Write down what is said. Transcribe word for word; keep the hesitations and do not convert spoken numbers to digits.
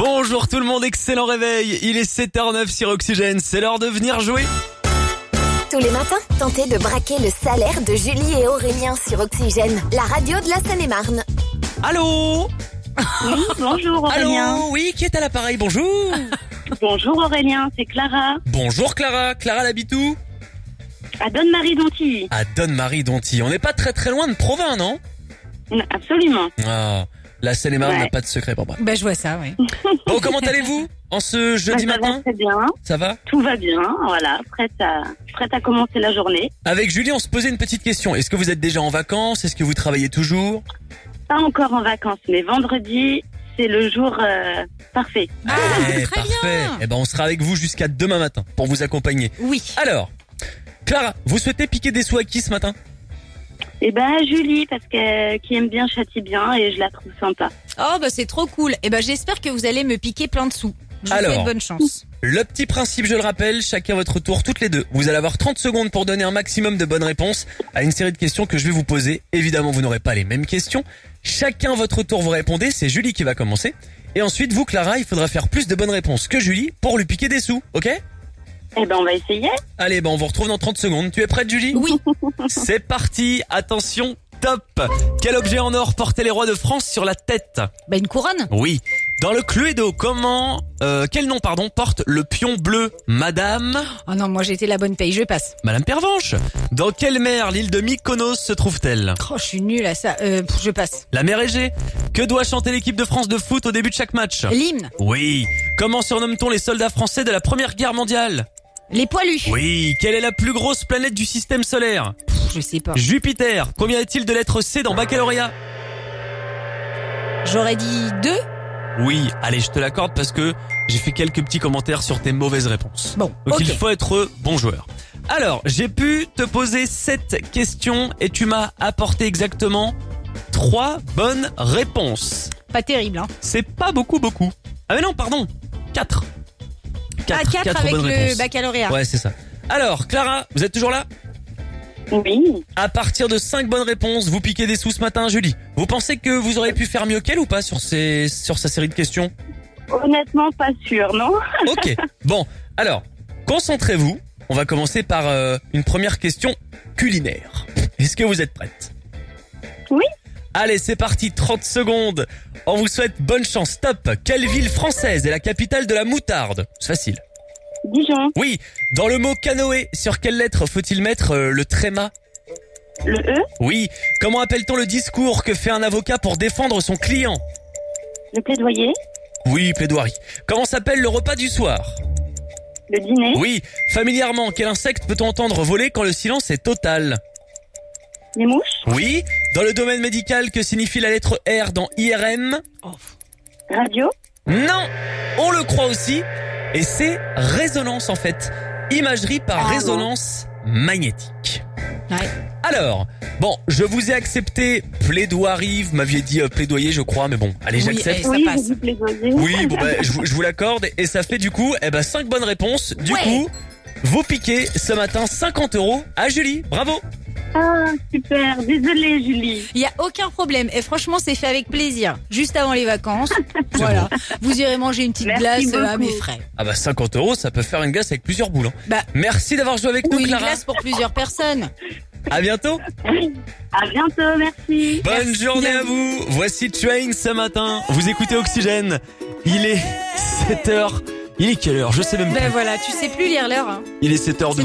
Bonjour tout le monde, excellent réveil. Il est sept heures zéro neuf sur Oxygène, c'est l'heure de venir jouer. Tous les matins, tentez de braquer le salaire de Julie et Aurélien sur Oxygène, la radio de la Seine-et-Marne. Allô? Oui, bonjour Aurélien. Allô? Oui, qui est à l'appareil? Bonjour. Bonjour Aurélien, c'est Clara. Bonjour Clara. Clara l'habite où? À Donne-Marie-Dontilly. À Donne-Marie-Dontilly. On n'est pas très très loin de Provins, non? Absolument. Ah, la Seine-et-Marne n'a Ouais. pas de secret pour moi. Bah je vois ça, oui. Bon, comment allez-vous en ce jeudi Bah, ça matin? va très bien, Ça va? tout va bien, voilà, prête à, prête à commencer la journée. Avec Julie, on se posait une petite question. Est-ce que vous êtes déjà en vacances? Est-ce que vous travaillez toujours? Pas encore en vacances, mais vendredi, c'est le jour euh, parfait. Ah, Eh, très parfait. bien. Eh ben, on sera avec vous jusqu'à demain matin pour vous accompagner. Oui. Alors, Clara, vous souhaitez piquer des sous à qui ce matin? Et ben Julie, parce que qui aime bien châtie bien et je la trouve sympa. Oh bah c'est trop cool. Et ben j'espère que vous allez me piquer plein de sous. Je vous Alors. souhaite bonne chance. Le petit principe, je le rappelle, chacun votre tour, toutes les deux. Vous allez avoir trente secondes pour donner un maximum de bonnes réponses à une série de questions que je vais vous poser. Évidemment, vous n'aurez pas les mêmes questions. Chacun votre tour, vous répondez. C'est Julie qui va commencer. Et ensuite, vous, Clara, il faudra faire plus de bonnes réponses que Julie pour lui piquer des sous. Ok? Eh ben on va essayer. Allez, ben on vous retrouve dans trente secondes. Tu es prête, Julie? Oui. C'est parti. Attention, top. Quel objet en or portaient les rois de France sur la tête? Bah une couronne. Oui. Dans le Cluedo, comment, euh, quel nom, pardon, porte le pion bleu? Madame, Oh non, moi j'ai été la bonne paye, je passe. Madame Pervenche. Dans quelle mer l'île de Mykonos se trouve-t-elle? Oh, je suis nulle à ça. Euh, pff, je passe. La mer Égée. Que doit chanter l'équipe de France de foot au début de chaque match? L'hymne. Oui. Comment surnomme-t-on les soldats français de la Première Guerre mondiale? Les poilus. Oui. Quelle est la plus grosse planète du système solaire? Pff, je sais pas. Jupiter. Combien est-il de lettres C dans baccalauréat? J'aurais dit deux. Oui, allez, je te l'accorde parce que j'ai fait quelques petits commentaires sur tes mauvaises réponses. Bon, Donc ok. il faut être bon joueur. Alors, j'ai pu te poser sept questions et tu m'as apporté exactement trois bonnes réponses. Pas terrible, hein. C'est pas beaucoup, beaucoup. Ah mais non, pardon, quatre. Ah, quatre avec bonnes le réponses. baccalauréat. Ouais, c'est ça. Alors, Clara, vous êtes toujours là? Oui. À partir de cinq bonnes réponses, vous piquez des sous ce matin, Julie. Vous pensez que vous auriez pu faire mieux qu'elle ou pas sur ces, sur sa série de questions? Honnêtement, pas sûr, non? Ok. Bon, alors, concentrez-vous. On va commencer par euh, une première question culinaire. Est-ce que vous êtes prête? Oui. Allez, c'est parti, trente secondes. On vous souhaite bonne chance. Top. Quelle ville française est la capitale de la moutarde? C'est facile. Dijon, Oui. Dans le mot canoë, sur quelle lettre faut-il mettre euh, le tréma? le E, Oui. Comment appelle-t-on le discours que fait un avocat pour défendre son client? le plaidoyer, Oui, plaidoirie. Comment s'appelle le repas du soir? le dîner, Oui. Familièrement, quel insecte peut-on entendre voler quand le silence est total? les mouches, Oui. Dans le domaine médical, que signifie la lettre R dans I R M? radio, Non. On le croit aussi. Et c'est résonance en fait. Imagerie par Ah bon. résonance magnétique. Ouais. Alors, bon, je vous ai accepté plaidoirie. Vous m'aviez dit euh, plaidoyer, je crois, mais bon, allez, Oui, j'accepte. et- Ça oui, passe. j'ai dit plaidoyer. Oui, bon, bah, je, vous- je vous l'accorde. Et ça fait du coup, eh ben, cinq bonnes réponses. Du Ouais. coup, vous piquez ce matin cinquante euros à Julie. Bravo. Ah, super, désolée Julie. Il y a aucun problème. Et franchement, c'est fait avec plaisir. Juste avant les vacances. Voilà. Vous irez manger une petite Merci glace euh, à beaucoup. mes frais. Ah bah cinquante euros, ça peut faire une glace avec plusieurs boules. Hein. Bah, Merci d'avoir joué avec ou nous, une Clara. glace pour plusieurs personnes. À bientôt. À bientôt, merci. Bonne Merci journée à à vous. Voici Train ce matin. Vous écoutez Oxygène. Il est sept heures. Il est quelle heure? Je sais même Ben plus. voilà, tu sais plus lire l'heure, hein. Il est sept heures.